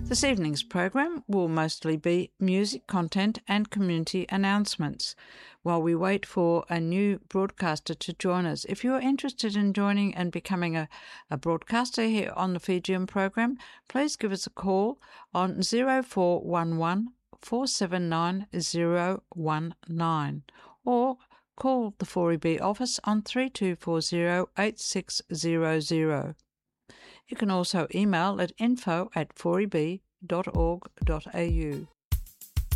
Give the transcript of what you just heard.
This evening's program will mostly be music content and community announcements while we wait for a new broadcaster to join us. If you are interested in joining and becoming a broadcaster here on the Fijian program, please give us a call on 0411 479 019 or call the 4EB office on 3240 8600. You can also email at info@4eb.org.au.